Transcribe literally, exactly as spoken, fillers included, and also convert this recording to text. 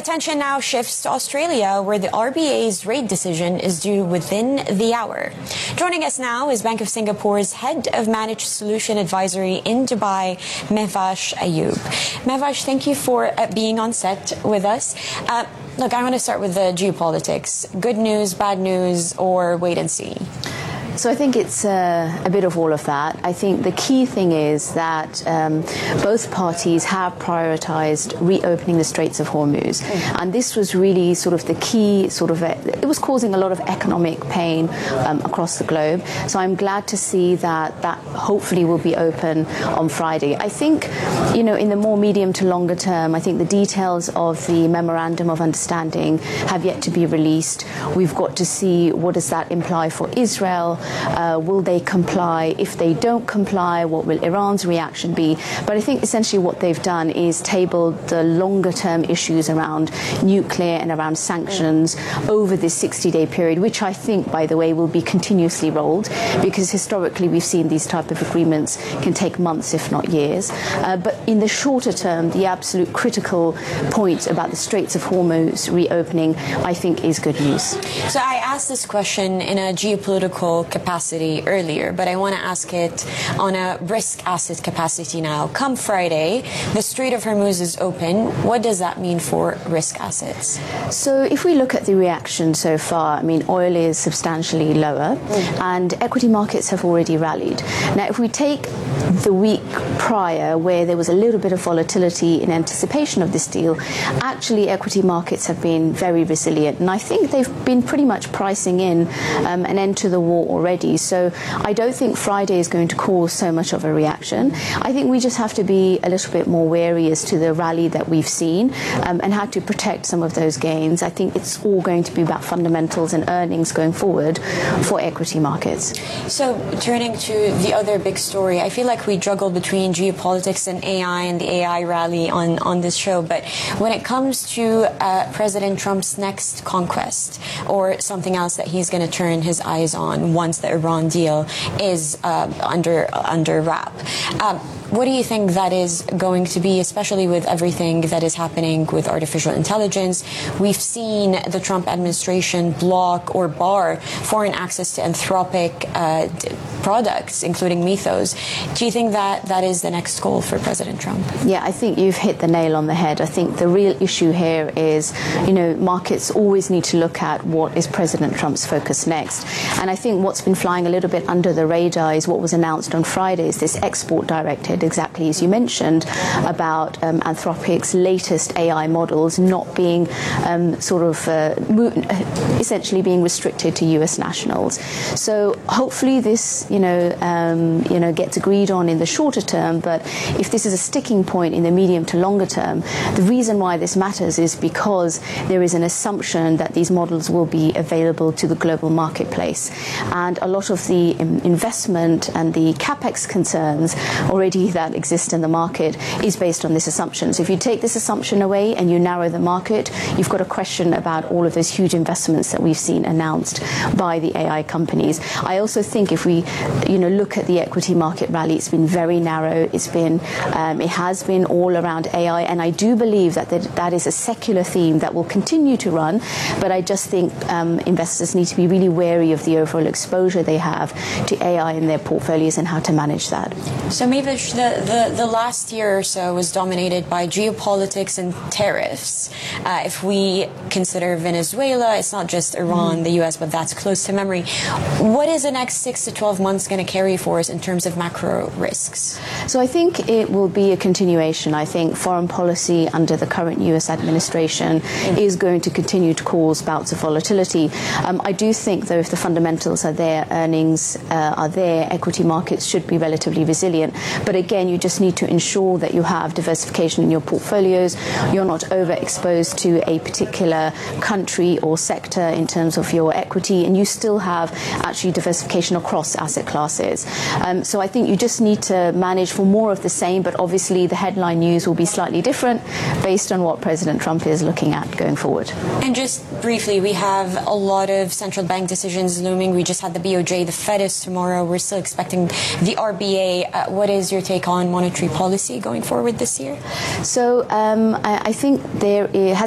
Attention now shifts to Australia, where the R B A's rate decision is due within the hour. Joining us now is Bank of Singapore's Head of Managed Solution Advisory in Dubai, Mehvash Ayub. Mehvash, thank you for uh, being on set with us. Uh, look, I want to start with the geopolitics. Good news, bad news, or wait and see? So I think it's uh, a bit of all of that. I think the key thing is that um, both parties have prioritized reopening the Straits of Hormuz. Mm. And this was really sort of the key sort of, a, it was causing a lot of economic pain um, across the globe. So I'm glad to see that that hopefully will be open on Friday. I think, you know, in the more medium to longer term, I think the details of the Memorandum of Understanding have yet to be released. We've got to see what does that imply for Israel. Uh, will they comply? If they don't comply, what will Iran's reaction be? But I think essentially what they've done is tabled the longer term issues around nuclear and around sanctions mm. over this sixty-day period, which I think, by the way, will be continuously rolled, because historically we've seen these type of agreements can take months, if not years. Uh, but in the shorter term, the absolute critical point about the Straits of Hormuz reopening, I think, is good news. So I asked this question in a geopolitical capacity earlier, but I want to ask it on a risk asset capacity now. Come Friday, the Strait of Hormuz is open. What does that mean for risk assets? So if we look at the reaction so far, I mean, oil is substantially lower mm. and equity markets have already rallied. Now, if we take the week prior, where there was a little bit of volatility in anticipation of this deal, actually equity markets have been very resilient. And I think they've been pretty much pricing in um, an end to the war already. So I don't think Friday is going to cause so much of a reaction. I think we just have to be a little bit more wary as to the rally that we've seen um, and how to protect some of those gains. I think it's all going to be about fundamentals and earnings going forward for equity markets. So turning to the other big story, I feel like we juggle between geopolitics and A I and the A I rally on, on this show, but when it comes to uh, President Trump's next conquest, or something else that he's going to turn his eyes on once the Iran deal is uh, under uh, under wrap, um, what do you think that is going to be, especially with everything that is happening with artificial intelligence? We've seen the Trump administration block or bar foreign access to Anthropic uh, products, including Mythos. Do you think that that is the next goal for President Trump? Yeah, I think you've hit the nail on the head. I think the real issue here is, you know, markets always need to look at what is President Trump's focus next. And I think what's been flying a little bit under the radar is what was announced on Friday, is this export directive, exactly as you mentioned, about um, Anthropic's latest A I models not being um, sort of uh, essentially being restricted to U S nationals. So hopefully this, you know, um, you know, gets agreed on in the shorter term. But if this is a sticking point in the medium to longer term, the reason why this matters is because there is an assumption that these models will be available to the global marketplace, and a lot of the um, investment and the capex concerns already that exist in the market is based on this assumption. So if you take this assumption away and you narrow the market, you've got a question about all of those huge investments that we've seen announced by the A I companies. I also think if we, you know, look at the equity market rally, it's been very narrow. It's been, um, it has been all around A I, and I do believe that that, that is a secular theme that will continue to run. But I just think um, investors need to be really wary of the overall exposure they have to A I in their portfolios and how to manage that. So maybe the, the, the last year or so was dominated by geopolitics and tariffs. Uh, if we consider Venezuela, it's not just Iran, mm. the U S, but that's close to memory. What is the next six to twelve months going to carry for us in terms of macro risks? So I think it will be a continuation. I think foreign policy under the current U S administration mm. is going to continue to cause bouts of volatility. Um, I do think, though, if the fundamentals are there, earnings uh, are there, equity markets should be relatively resilient. But again, you just need to ensure that you have diversification in your portfolios. You're not overexposed to a particular country or sector in terms of your equity, and you still have actually diversification across asset classes. Um, so I think you just need to manage for more of the same, but obviously the headline news will be slightly different based on what President Trump is looking at going forward. And just briefly, we have a lot of central bank decisions looming. We just had the B O J, the Fed is tomorrow. We're still expecting the R B A. Uh, what is your take on monetary policy going forward this year? So um, I, I think there has